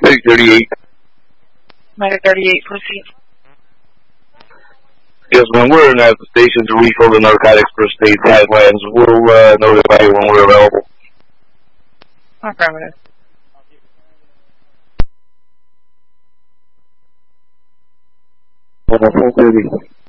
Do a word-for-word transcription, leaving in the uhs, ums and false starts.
Medic thirty-eight. Medic thirty-eight, proceed. Yes, when we're in at the station to refill the narcotics for state guidelines, we'll uh, notify you when we're available. Affirmative. four thirty.